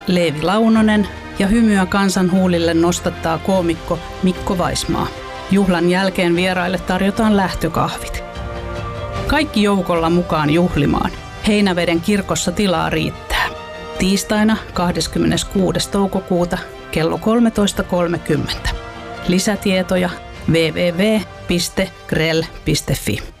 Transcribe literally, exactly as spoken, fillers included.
Leevi Launonen ja hymyä kansan huulille nostattaa koomikko Mikko Vaismaa. Juhlan jälkeen vieraille tarjotaan lähtökahvit. Kaikki joukolla mukaan juhlimaan. Heinäveden kirkossa tilaa riittää. Tiistaina kahdeskymmeneskuudes toukokuuta kello kolmetoista kolmekymmentä. Lisätietoja double-u double-u double-u piste grell piste fi.